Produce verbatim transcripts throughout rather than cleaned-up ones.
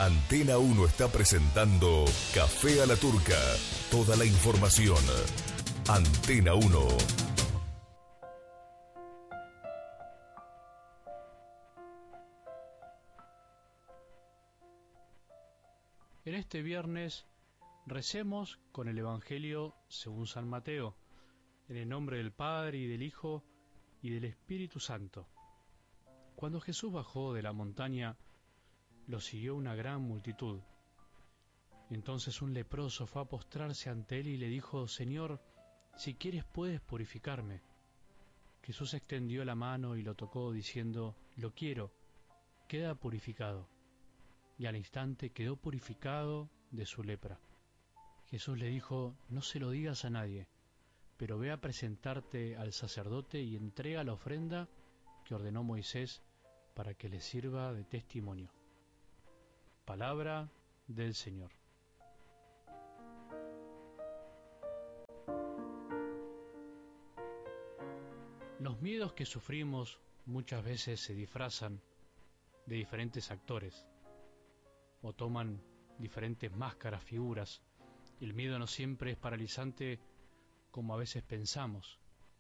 Antena uno está presentando Café a la Turca. Toda la información. Antena uno. En este viernes recemos con el Evangelio según San Mateo, en el nombre del Padre y del Hijo y del Espíritu Santo. Cuando Jesús bajó de la montaña, lo siguió una gran multitud. Entonces un leproso fue a postrarse ante él y le dijo: Señor, si quieres puedes purificarme. Jesús extendió la mano y lo tocó, diciendo: Lo quiero, queda purificado. Y al instante quedó purificado de su lepra. Jesús le dijo: No se lo digas a nadie, pero ve a presentarte al sacerdote y entrega la ofrenda que ordenó Moisés para que le sirva de testimonio. Palabra del Señor. Los miedos que sufrimos muchas veces se disfrazan de diferentes actores o toman diferentes máscaras, figuras. El miedo no siempre es paralizante como a veces pensamos.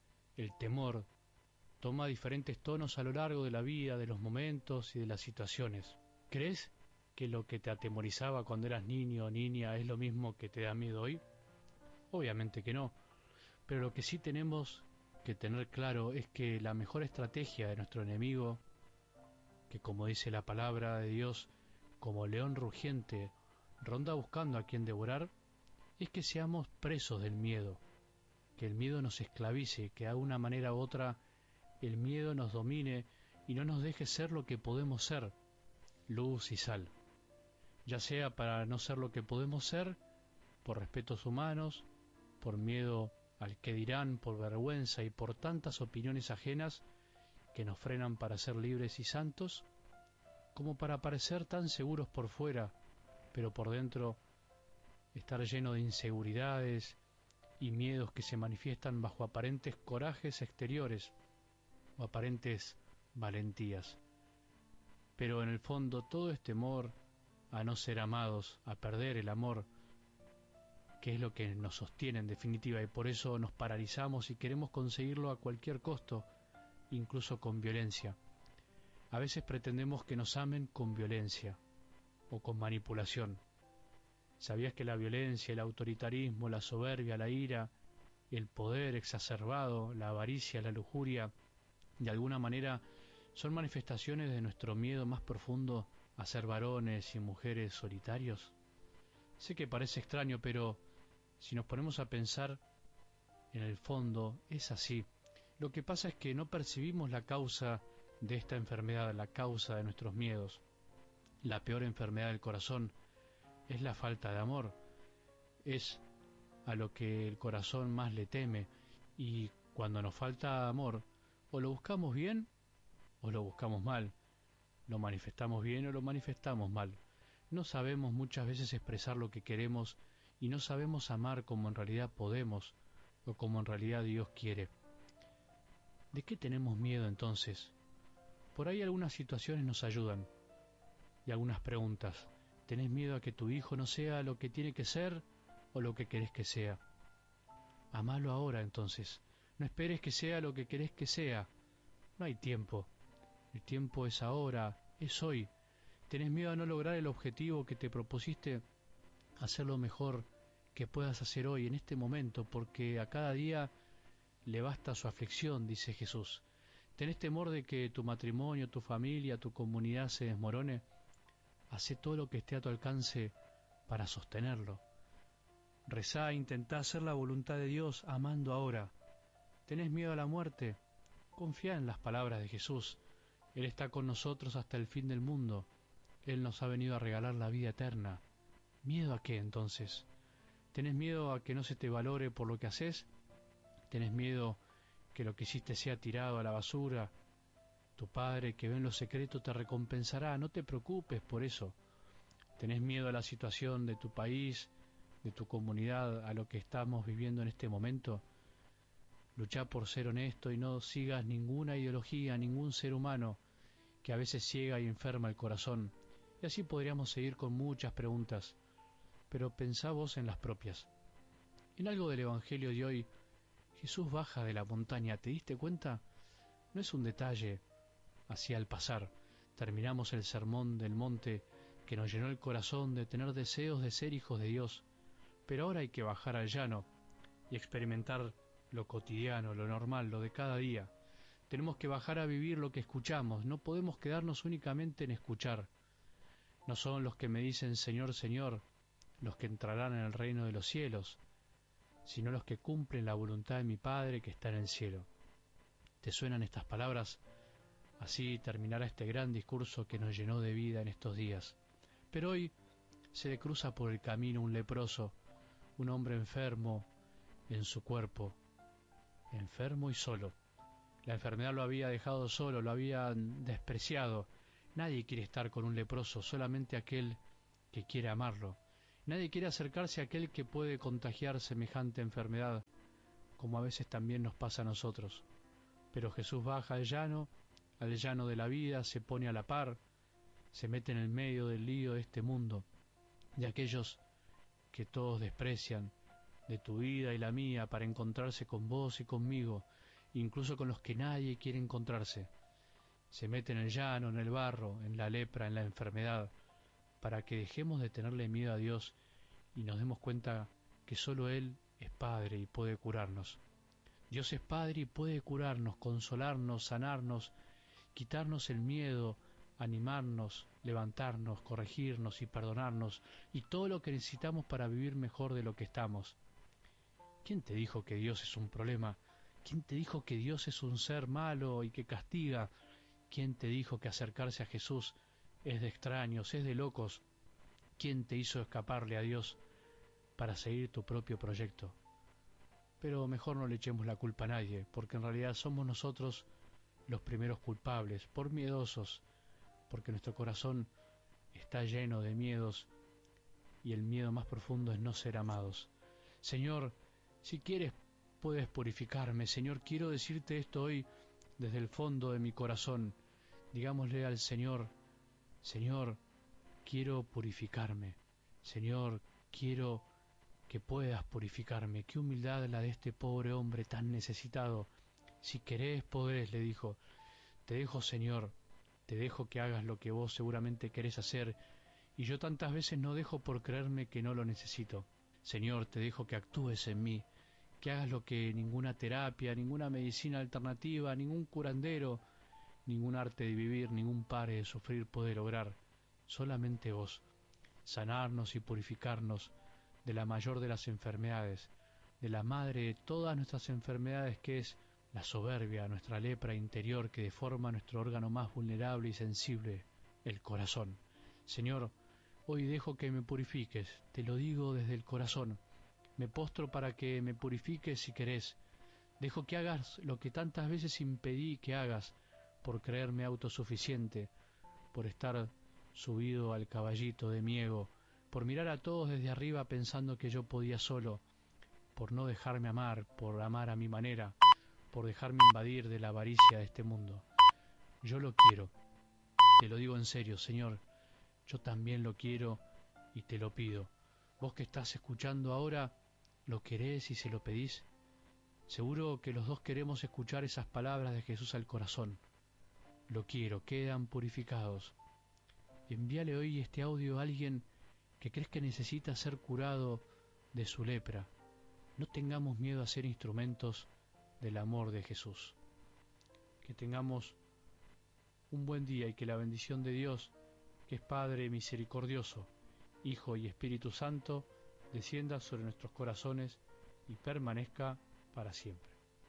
El temor toma diferentes tonos a lo largo de la vida, de los momentos y de las situaciones. ¿Crees que lo que te atemorizaba cuando eras niño o niña es lo mismo que te da miedo hoy? Obviamente que no, pero lo que sí tenemos que tener claro es que la mejor estrategia de nuestro enemigo, que como dice la palabra de Dios, como león rugiente ronda buscando a quien devorar, es que seamos presos del miedo, que el miedo nos esclavice, que de una manera u otra el miedo nos domine y no nos deje ser lo que podemos ser, luz y sal, ya sea para no ser lo que podemos ser, por respetos humanos, por miedo al que dirán, por vergüenza y por tantas opiniones ajenas que nos frenan para ser libres y santos, como para parecer tan seguros por fuera, pero por dentro estar lleno de inseguridades y miedos que se manifiestan bajo aparentes corajes exteriores o aparentes valentías. Pero en el fondo todo es temor a no ser amados, a perder el amor, que es lo que nos sostiene en definitiva, y por eso nos paralizamos y queremos conseguirlo a cualquier costo, incluso con violencia. A veces pretendemos que nos amen con violencia o con manipulación. ¿Sabías que la violencia, el autoritarismo, la soberbia, la ira, el poder exacerbado, la avaricia, la lujuria, de alguna manera son manifestaciones de nuestro miedo más profundo a ser varones y mujeres solitarios? Sé que parece extraño, pero si nos ponemos a pensar, en el fondo es así. Lo que pasa es que no percibimos la causa de esta enfermedad, la causa de nuestros miedos. La peor enfermedad del corazón es la falta de amor, es a lo que el corazón más le teme, y cuando nos falta amor, o lo buscamos bien o lo buscamos mal, lo manifestamos bien o lo manifestamos mal. No sabemos muchas veces expresar lo que queremos y no sabemos amar como en realidad podemos o como en realidad Dios quiere. ¿De qué tenemos miedo entonces? Por ahí algunas situaciones nos ayudan y algunas preguntas. ¿Tenés miedo a que tu hijo no sea lo que tiene que ser o lo que querés que sea? Amalo ahora entonces. No esperes que sea lo que querés que sea. No hay tiempo. El tiempo es ahora, es hoy. ¿Tenés miedo a no lograr el objetivo que te propusiste? Hacer lo mejor que puedas hacer hoy, en este momento, porque a cada día le basta su aflicción, dice Jesús. ¿Tenés temor de que tu matrimonio, tu familia, tu comunidad se desmorone? Hacé todo lo que esté a tu alcance para sostenerlo. Rezá e intentá hacer la voluntad de Dios amando ahora. ¿Tenés miedo a la muerte? Confía en las palabras de Jesús. Él está con nosotros hasta el fin del mundo. Él nos ha venido a regalar la vida eterna. ¿Miedo a qué entonces? ¿Tenés miedo a que no se te valore por lo que haces? ¿Tenés miedo que lo que hiciste sea tirado a la basura? Tu Padre que ve en lo secreto te recompensará, no te preocupes por eso. ¿Tenés miedo a la situación de tu país, de tu comunidad, a lo que estamos viviendo en este momento? Luchá por ser honesto y no sigas ninguna ideología, ningún ser humano que a veces ciega y enferma el corazón Y así podríamos seguir con muchas preguntas, pero pensá vos en las propias. En algo del Evangelio de hoy, Jesús baja de la montaña, ¿te diste cuenta? No es un detalle así al pasar. Terminamos el sermón del monte que nos llenó el corazón de tener deseos de ser hijos de Dios, pero ahora hay que bajar al llano y experimentar lo cotidiano, lo normal, lo de cada día. Tenemos que bajar a vivir lo que escuchamos, no podemos quedarnos únicamente en escuchar. No son los que me dicen Señor, Señor, los que entrarán en el reino de los cielos, sino los que cumplen la voluntad de mi Padre que está en el cielo. ¿Te suenan estas palabras? Así terminará este gran discurso que nos llenó de vida en estos días. Pero hoy se le cruza por el camino un leproso, un hombre enfermo en su cuerpo, enfermo y solo. La enfermedad lo había dejado solo, lo había despreciado. Nadie quiere estar con un leproso, solamente aquel que quiere amarlo. Nadie quiere acercarse a aquel que puede contagiar semejante enfermedad, como a veces también nos pasa a nosotros. Pero Jesús baja al llano, al llano de la vida, se pone a la par, se mete en el medio del lío de este mundo, de aquellos que todos desprecian, de tu vida y la mía, para encontrarse con vos y conmigo, incluso con los que nadie quiere encontrarse. Se mete en el llano, en el barro, en la lepra, en la enfermedad, para que dejemos de tenerle miedo a Dios y nos demos cuenta que solo Él es Padre y puede curarnos. Dios es Padre y puede curarnos, consolarnos, sanarnos, quitarnos el miedo, animarnos, levantarnos, corregirnos y perdonarnos, y todo lo que necesitamos para vivir mejor de lo que estamos. ¿Quién te dijo que Dios es un problema? ¿Quién te dijo que Dios es un ser malo y que castiga? ¿Quién te dijo que acercarse a Jesús es de extraños, es de locos? ¿Quién te hizo escaparle a Dios para seguir tu propio proyecto? Pero mejor no le echemos la culpa a nadie, porque en realidad somos nosotros los primeros culpables, por miedosos, porque nuestro corazón está lleno de miedos y el miedo más profundo es no ser amados. Señor, si quieres puedes purificarme. Señor, quiero decirte esto hoy desde el fondo de mi corazón. Digámosle al Señor, Señor, quiero purificarme. Señor, quiero que puedas purificarme. Qué humildad la de este pobre hombre tan necesitado. Si querés, podés, le dijo. Te dejo, Señor, te dejo que hagas lo que vos seguramente querés hacer, y yo tantas veces no dejo por creerme que no lo necesito. Señor, te dejo que actúes en mí, que hagas lo que ninguna terapia, ninguna medicina alternativa, ningún curandero, ningún arte de vivir, ningún pare de sufrir puede lograr. Solamente vos, sanarnos y purificarnos de la mayor de las enfermedades, de la madre de todas nuestras enfermedades, que es la soberbia, nuestra lepra interior que deforma nuestro órgano más vulnerable y sensible, el corazón. Señor, hoy dejo que me purifiques, te lo digo desde el corazón. Me postro para que me purifiques si querés. Dejo que hagas lo que tantas veces impedí que hagas, por creerme autosuficiente, por estar subido al caballito de mi ego, por mirar a todos desde arriba pensando que yo podía solo, por no dejarme amar, por amar a mi manera, por dejarme invadir de la avaricia de este mundo. Yo lo quiero, te lo digo en serio, Señor, yo también lo quiero y te lo pido. Vos que estás escuchando ahora, ¿lo querés y se lo pedís? Seguro que los dos queremos escuchar esas palabras de Jesús al corazón. Lo quiero, quedan purificados. Envíale hoy este audio a alguien que crees que necesita ser curado de su lepra. No tengamos miedo a ser instrumentos del amor de Jesús. Que tengamos un buen día y que la bendición de Dios, que es Padre misericordioso, Hijo y Espíritu Santo, descienda sobre nuestros corazones y permanezca para siempre.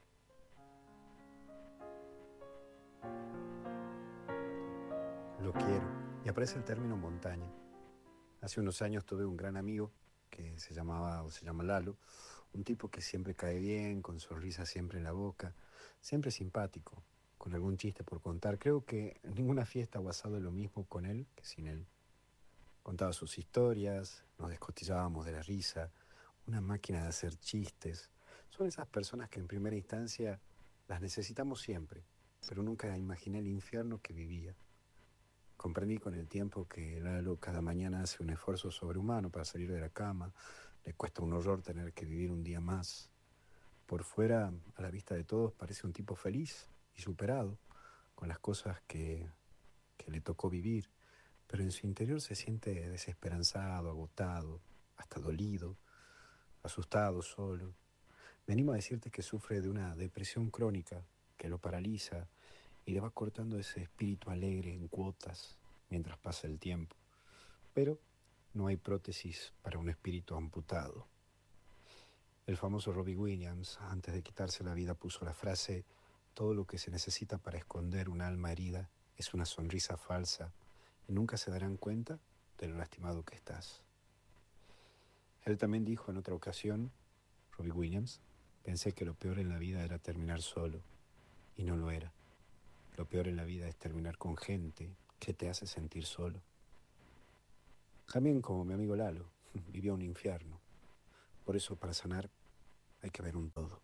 Lo quiero. Y aparece el término montaña. Hace unos años tuve un gran amigo que se llamaba o se llama Lalo, un tipo que siempre cae bien, con sonrisa siempre en la boca, siempre simpático, con algún chiste por contar. Creo que en ninguna fiesta o asado es lo mismo con él que sin él. Contaba sus historias, nos descostillábamos de la risa, una máquina de hacer chistes. Son esas personas que en primera instancia las necesitamos siempre, pero nunca imaginé el infierno que vivía. Comprendí con el tiempo que Lalo cada mañana hace un esfuerzo sobrehumano para salir de la cama. Le cuesta un horror tener que vivir un día más. Por fuera, a la vista de todos, parece un tipo feliz y superado con las cosas que, que le tocó vivir, pero en su interior se siente desesperanzado, agotado, hasta dolido, asustado, solo. Me animo a decirte que sufre de una depresión crónica que lo paraliza y le va cortando ese espíritu alegre en cuotas mientras pasa el tiempo. Pero no hay prótesis para un espíritu amputado. El famoso Robbie Williams, antes de quitarse la vida, puso la frase: todo lo que se necesita para esconder un alma herida es una sonrisa falsa y nunca se darán cuenta de lo lastimado que estás. Él también dijo en otra ocasión, Robbie Williams: pensé que lo peor en la vida era terminar solo, y no lo era. Lo peor en la vida es terminar con gente que te hace sentir solo. También, como mi amigo Lalo, vivió un infierno. Por eso, para sanar, hay que ver un todo.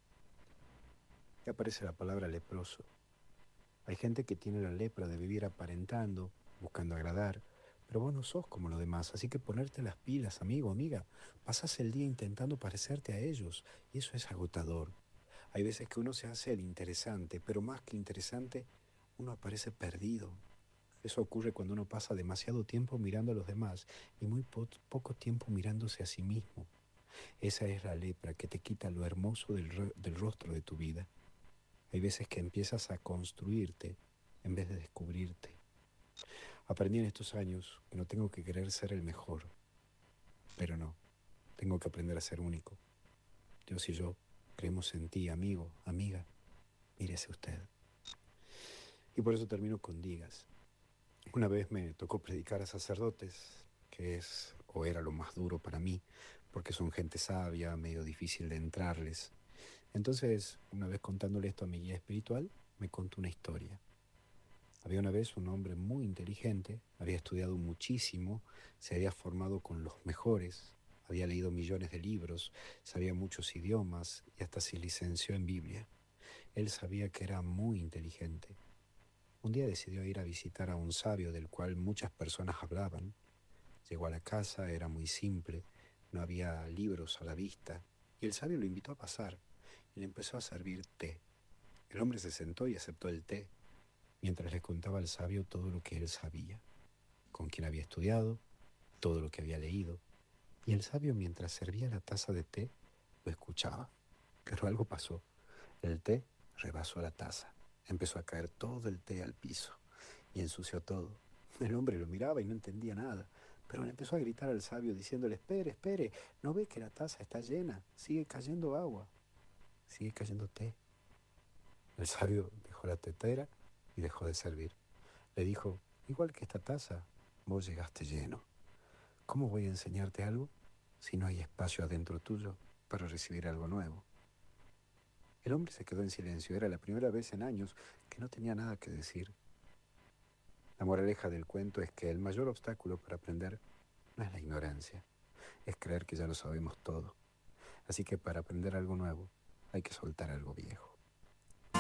Y aparece la palabra leproso. Hay gente que tiene la lepra de vivir aparentando, buscando agradar, pero vos no sos como los demás, así que ponerte las pilas, amigo, amiga. Pasás el día intentando parecerte a ellos, y eso es agotador. Hay veces que uno se hace el interesante, pero más que interesante, uno aparece perdido. Eso ocurre cuando uno pasa demasiado tiempo mirando a los demás y muy po- poco tiempo mirándose a sí mismo. Esa es la lepra que te quita lo hermoso del, ro- del rostro de tu vida. Hay veces que empiezas a construirte en vez de descubrirte. Aprendí en estos años que no tengo que querer ser el mejor, pero no, tengo que aprender a ser único. Dios y yo creemos en ti, amigo, amiga, mírese usted. Y por eso termino con digas. Una vez me tocó predicar a sacerdotes, que es o era lo más duro para mí, porque son gente sabia, medio difícil de entrarles. Entonces, una vez contándole esto a mi guía espiritual, me contó una historia. Había una vez un hombre muy inteligente, había estudiado muchísimo, se había formado con los mejores, había leído millones de libros, sabía muchos idiomas y hasta se licenció en Biblia. Él sabía que era muy inteligente. Un día decidió ir a visitar a un sabio del cual muchas personas hablaban. Llegó a la casa, era muy simple, no había libros a la vista, y el sabio lo invitó a pasar y le empezó a servir té. El hombre se sentó y aceptó el té, mientras le contaba al sabio todo lo que él sabía, con quién había estudiado, todo lo que había leído, y el sabio, mientras servía la taza de té, lo escuchaba. Pero algo pasó. El té rebasó la taza, empezó a caer todo el té al piso y ensució todo. El hombre lo miraba y no entendía nada, pero le empezó a gritar al sabio diciéndole: espere, espere, ¿no ve que la taza está llena? Sigue cayendo agua, sigue cayendo té. El sabio dejó la tetera y dejó de servir. Le dijo: igual que esta taza, vos llegaste lleno. ¿Cómo voy a enseñarte algo si no hay espacio adentro tuyo para recibir algo nuevo? El hombre se quedó en silencio. Era la primera vez en años que no tenía nada que decir. La moraleja del cuento es que el mayor obstáculo para aprender no es la ignorancia, es creer que ya lo sabemos todo. Así que para aprender algo nuevo hay que soltar algo viejo.